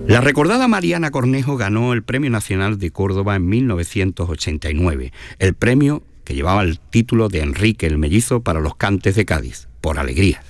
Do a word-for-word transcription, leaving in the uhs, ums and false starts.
La recordada Mariana Cornejo ganó el Premio Nacional de Córdoba en mil novecientos ochenta y nueve, el premio que llevaba el título de Enrique el Mellizo para los cantes de Cádiz, por alegrías.